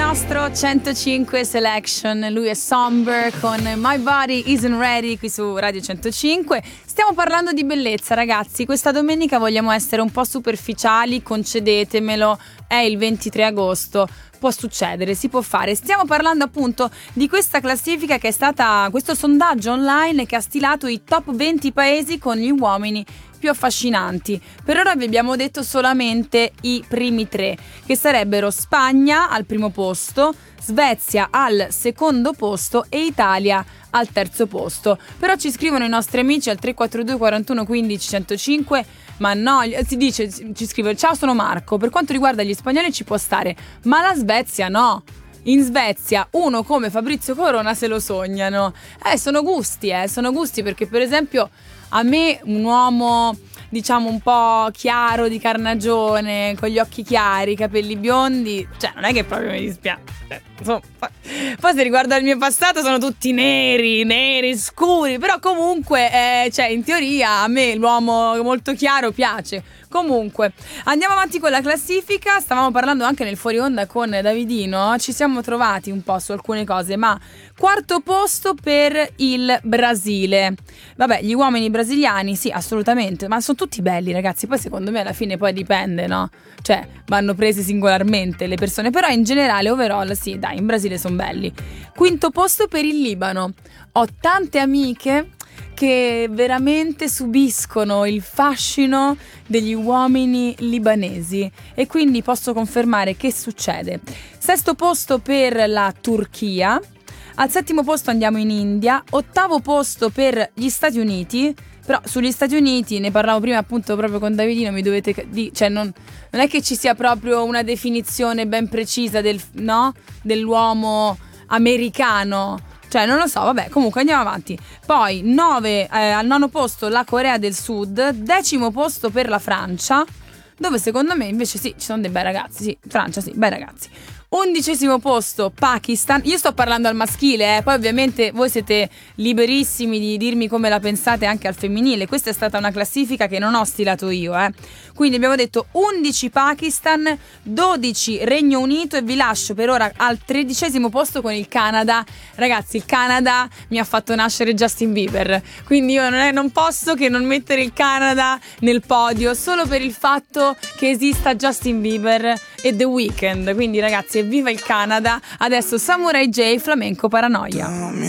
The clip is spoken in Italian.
nostro 105 Selection. Lui è Somber con My Body Isn't Ready qui su Radio 105. Stiamo parlando di bellezza, ragazzi. Questa domenica vogliamo essere un po' superficiali, concedetemelo. È il 23 agosto. Può succedere, si può fare. Stiamo parlando appunto di questa classifica che è stata, questo sondaggio online che ha stilato i top 20 paesi con gli uomini più affascinanti. Per ora vi abbiamo detto solamente i primi 3, che sarebbero Spagna al primo posto, Svezia al secondo posto e Italia al terzo posto. Però ci scrivono i nostri amici al 342 41 15 105. Ma no, si dice, ci scrive: ciao, sono Marco, per quanto riguarda gli spagnoli ci può stare, ma la Svezia no. In Svezia uno come Fabrizio Corona se lo sognano. Sono gusti, perché per esempio a me un uomo diciamo un po' chiaro, di carnagione, con gli occhi chiari, capelli biondi, cioè non è che proprio mi dispiace. Poi se riguarda il mio passato sono tutti neri, scuri, però comunque cioè in teoria a me l'uomo molto chiaro piace. Comunque andiamo avanti con la classifica. Stavamo parlando anche nel fuori onda con Davidino, ci siamo trovati un po' su alcune cose, ma quarto posto per il Brasile. Vabbè, gli uomini brasiliani sì, assolutamente, ma sono tutti belli, ragazzi. Poi secondo me alla fine poi dipende, no? Cioè vanno prese singolarmente le persone, però in generale overall sì, dai, in Brasile sono belli. Quinto posto per il Libano. Ho tante amiche che veramente subiscono il fascino degli uomini libanesi e quindi posso confermare che succede. Sesto posto per la Turchia. Al settimo posto andiamo in India. Ottavo posto per gli Stati Uniti. Però sugli Stati Uniti ne parlavo prima appunto proprio con Davidino, mi dovete cioè non è che ci sia proprio una definizione ben precisa dell'uomo americano. Cioè non lo so, vabbè, comunque andiamo avanti. Poi al nono posto la Corea del Sud. Decimo posto per la Francia, dove secondo me invece sì, ci sono dei bei ragazzi. Sì, Francia sì, bei ragazzi. 11° posto Pakistan. Io sto parlando al maschile, poi ovviamente voi siete liberissimi di dirmi come la pensate anche al femminile. Questa è stata una classifica che non ho stilato io, Quindi abbiamo detto 11 Pakistan, 12 Regno Unito e vi lascio per ora al 13° posto con il Canada. Ragazzi, il Canada mi ha fatto nascere Justin Bieber, quindi io non posso che non mettere il Canada nel podio solo per il fatto che esista Justin Bieber e The Weeknd. Quindi ragazzi, evviva il Canada. Adesso Samurai J, Flamenco Paranoia.